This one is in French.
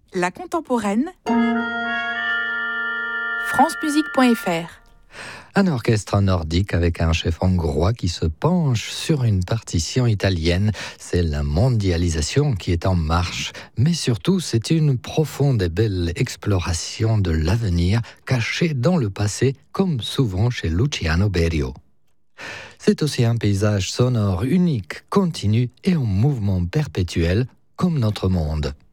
La contemporaine, francemusique.fr. Un orchestre nordique avec un chef hongrois qui se penche sur une partition italienne. C'est la mondialisation qui est en marche. Mais surtout, c'est une profonde et belle exploration de l'avenir caché dans le passé, comme souvent chez Luciano Berio. C'est aussi un paysage sonore unique, continu et en mouvement perpétuel, comme notre monde.